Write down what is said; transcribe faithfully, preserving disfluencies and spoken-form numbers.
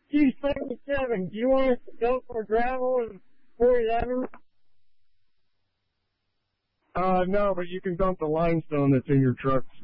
two seventy-seven, do you want us to go for gravel and four eleven? Uh, no, but you can dump the limestone that's in your truck